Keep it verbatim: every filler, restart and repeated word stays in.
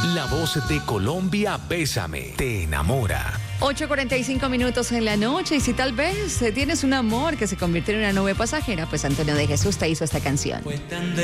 La voz de Colombia, Bésame, te enamora. ocho cuarenta y cinco minutos en la noche, y si tal vez tienes un amor que se convirtió en una nube pasajera, pues Antonio de Jesús te hizo esta canción.